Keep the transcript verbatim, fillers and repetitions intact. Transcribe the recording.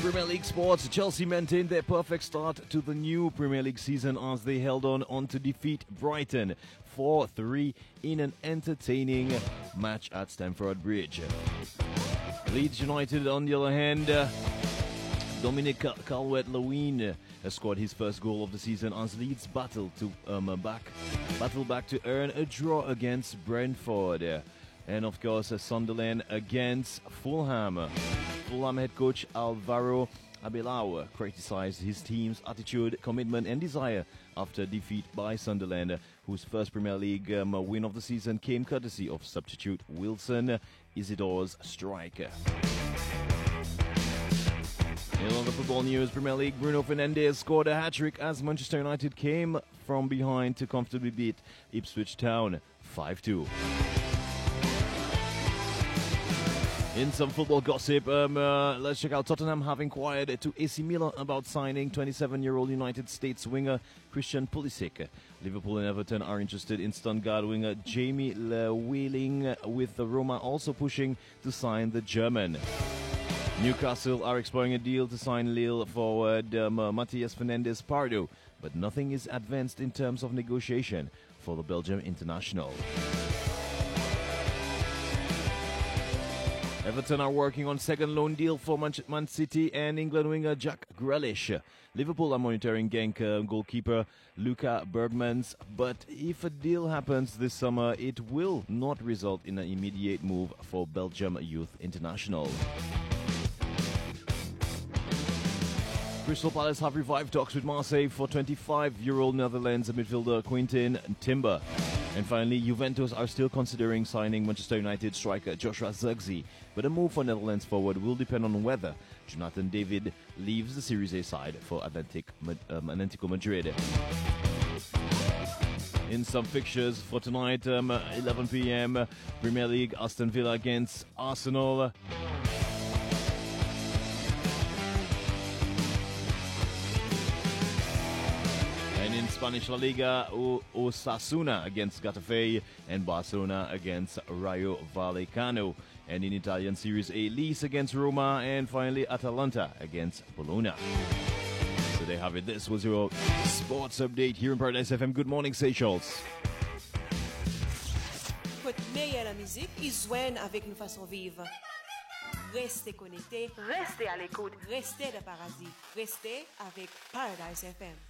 Premier League sports, Chelsea maintained their perfect start to the new Premier League season as they held on, on to defeat Brighton four three in an entertaining match at Stamford Bridge. Leeds United, on the other hand, uh, Dominic Cal- Calvert-Lewin has scored his first goal of the season as Leeds battle to um, back, battle back to earn a draw against Brentford. And of course, uh, Sunderland against Fulham. Fulham head coach Alvaro Arbeloa criticized his team's attitude, commitment and desire after defeat by Sunderland, whose first Premier League um, win of the season came courtesy of substitute Wilson Isidore's strike. In other football news, Premier League, Bruno Fernandes scored a hat-trick as Manchester United came from behind to comfortably beat Ipswich Town five two. In some football gossip, um, uh, let's check out Tottenham have inquired to A C Milan about signing twenty-seven-year-old United States winger Christian Pulisic. Liverpool and Everton are interested in Stuttgart winger Jamie Lewelling, with the Roma also pushing to sign the German. Newcastle are exploring a deal to sign Lille forward um, uh, Matias Fernandes Pardo, but nothing is advanced in terms of negotiation for the Belgium international. Everton are working on second loan deal for Man City and England winger Jack Grealish. Liverpool are monitoring Genk uh, goalkeeper Luca Bergmans, but if a deal happens this summer, it will not result in an immediate move for Belgium youth international. Crystal Palace have revived talks with Marseille for twenty-five-year-old Netherlands midfielder Quintin Timber. And finally, Juventus are still considering signing Manchester United striker Joshua Zirkzee, but a move for Netherlands forward will depend on whether Jonathan David leaves the Series A side for Atlantic, um, Atlético Madrid. In some fixtures for tonight, um, eleven p.m, Premier League, Aston Villa against Arsenal. And in Spanish La Liga, o- Osasuna against Getafe and Barcelona against Rayo Vallecano. And in Italian Series A, Lecce against Roma, and finally Atalanta against Bologna. So there have it. This was your sports update here in Paradise F M. Good morning, Seychelles. Écoute meilleure la musique et joigne avec nous façon vivre. Restez connectés, restez à l'écoute, restez de Paradis, restez avec Paradise F M.